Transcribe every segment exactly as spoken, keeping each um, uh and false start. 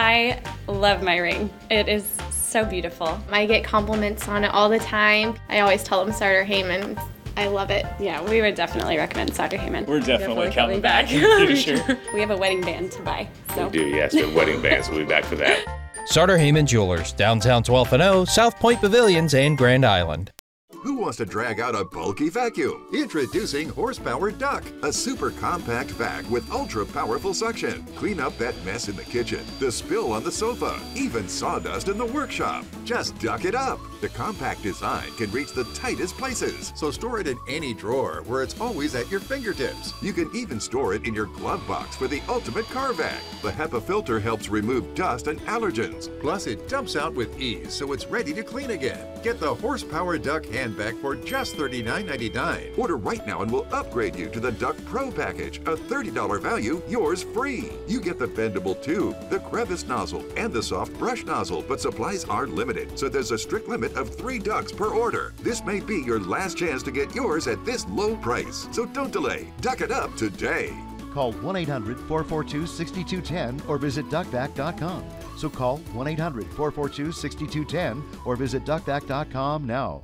I love my ring. It is so beautiful. I get compliments on it all the time. I always tell them Sartor Hamann. I love it. Yeah, we would definitely recommend Sartor Hamann. We're definitely, definitely coming back, back in the future. We have a wedding band to buy. So. We do, yes, the wedding bands. We'll be back for that. Sartor Hamann Jewelers, downtown twelfth and O, South Point Pavilions, and Grand Island. Who wants to drag out a bulky vacuum? Introducing Horsepower Duck, a super compact vac with ultra powerful suction. Clean up that mess in the kitchen, the spill on the sofa, even sawdust in the workshop. Just duck it up. The compact design can reach the tightest places, so store it in any drawer where it's always at your fingertips. You can even store it in your glove box for the ultimate car vac. The HEPA filter helps remove dust and allergens. Plus, it dumps out with ease, so it's ready to clean again. Get the Horsepower Duck hand vac for just thirty-nine ninety-nine. Order right now and we'll upgrade you to the Duck Pro package, a thirty dollars value, yours free. You get the bendable tube, the crevice nozzle, and the soft brush nozzle, but supplies are limited, so there's a strict limit of three ducks per order. This may be your last chance to get yours at this low price, so don't delay. Duck it up today. Call one eight hundred, four four two, six two one zero or visit duck vac dot com. So call one eight hundred, four four two, six two one zero or visit duck vac dot com now.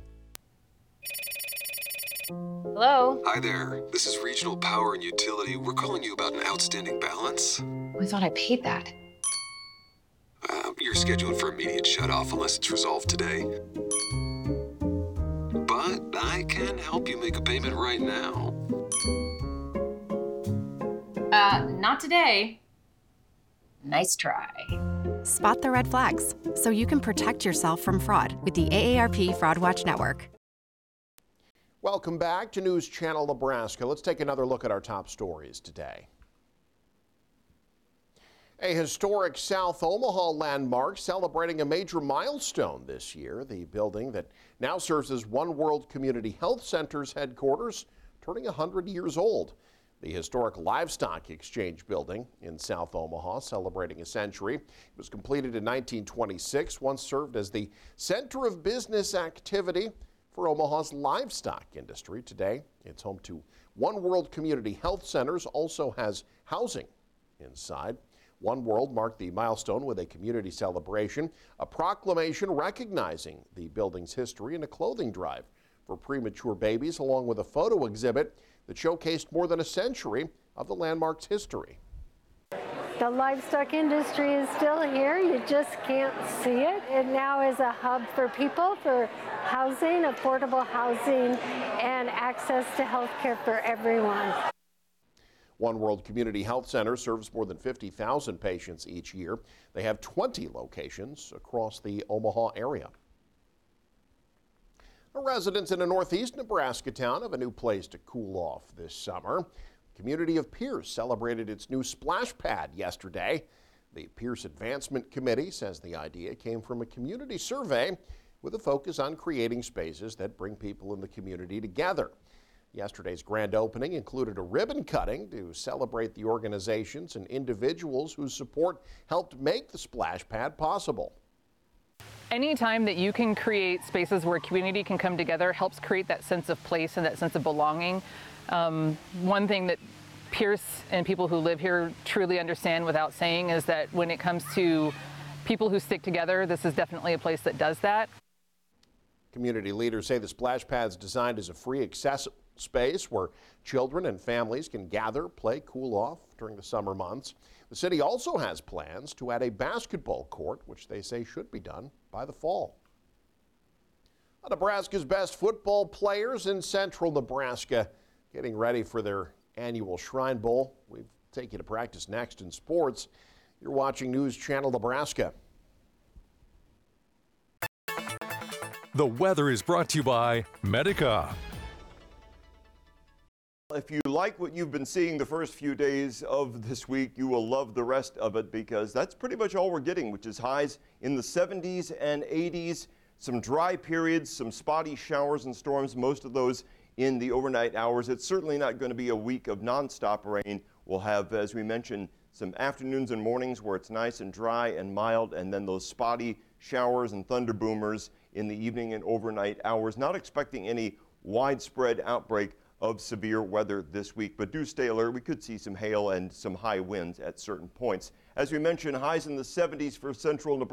Hello? Hi there. This is Regional Power and Utility. We're calling you about an outstanding balance. I thought I paid that. Uh, you're scheduled for immediate shutoff unless it's resolved today. But I can help you make a payment right now. Uh, not today. Nice try. Spot the red flags so you can protect yourself from fraud with the A A R P Fraud Watch Network. Welcome back to News Channel Nebraska. Let's take another look at our top stories today. A historic South Omaha landmark celebrating a major milestone this year. The building that now serves as One World Community Health Center's headquarters, turning one hundred years old. The historic Livestock Exchange building in South Omaha, celebrating a century. It was completed in nineteen twenty-six, once served as the center of business activity for Omaha's livestock industry. Today, it's home to One World Community Health Centers, also has housing inside. One World marked the milestone with a community celebration, a proclamation recognizing the building's history, and a clothing drive for premature babies, along with a photo exhibit that showcased more than a century of the landmark's history. The livestock industry is still here. You just can't see it. It now is a hub for people, for housing, affordable housing, and access to health care for everyone. One World Community Health Center serves more than fifty thousand patients each year. They have twenty locations across the Omaha area. Residents in a northeast Nebraska town have a new place to cool off this summer. The community of Pierce celebrated its new splash pad yesterday. The Pierce Advancement Committee says the idea came from a community survey with a focus on creating spaces that bring people in the community together. Yesterday's grand opening included a ribbon cutting to celebrate the organizations and individuals whose support helped make the splash pad possible. Anytime that you can create spaces where community can come together helps create that sense of place and that sense of belonging. Um, one thing that Pierce and people who live here truly understand without saying is that when it comes to people who stick together, this is definitely a place that does that. Community leaders say the splash pad is designed as a free accessible space where children and families can gather, play, cool off during the summer months. The city also has plans to add a basketball court, which they say should be done by the fall. Nebraska's best football players in central Nebraska getting ready for their annual Shrine Bowl. We'll take you to practice next in sports. You're watching News Channel Nebraska. The weather is brought to you by Medica. If you like what you've been seeing the first few days of this week, you will love the rest of it, because that's pretty much all we're getting, which is highs in the seventies and eighties, some dry periods, some spotty showers and storms, most of those in the overnight hours. It's certainly not going to be a week of nonstop rain. We'll have, as we mentioned, some afternoons and mornings where it's nice and dry and mild, and then those spotty showers and thunder boomers in the evening and overnight hours. Not expecting any widespread outbreak of severe weather this week, but do stay alert. We could see some hail and some high winds at certain points. As we mentioned, highs in the seventies for central Nebraska.